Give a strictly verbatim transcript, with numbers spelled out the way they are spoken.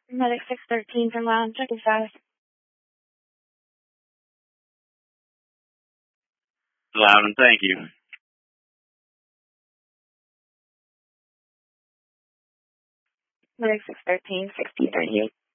Medic six thirteen from Lounge, check your status. Loudon, thank you. Medic six thirteen, sixteen thirty-eight.